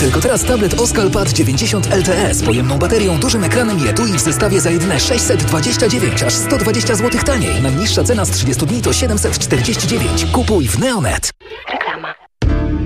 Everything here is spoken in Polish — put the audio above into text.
Tylko teraz tablet Oskal Pad 90 LTE z pojemną baterią, dużym ekranem i etui w zestawie za jedyne 629, aż 120 zł taniej. Najniższa cena z 30 dni to 749. Kupuj w Neonet.